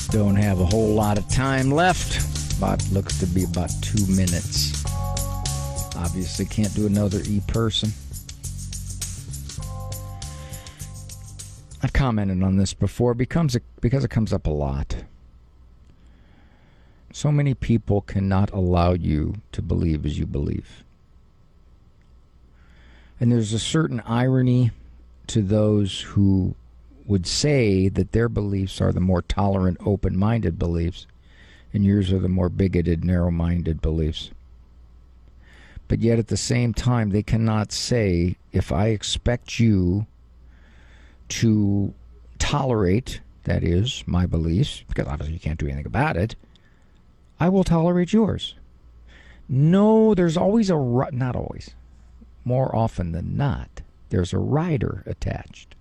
Don't have a whole lot of time left, but looks to be about 2 minutes. Obviously can't do another e-person. I've commented on this before because it comes up a lot. So many people cannot allow you to believe as you believe. And there's a certain irony to those who would say that their beliefs are the more tolerant, open-minded beliefs, and yours are the more bigoted, narrow-minded beliefs. But yet at the same time, they cannot say, if I expect you to tolerate, that is, my beliefs, because obviously you can't do anything about it, I will tolerate yours. No, there's always not always, more often than not, there's a rider attached.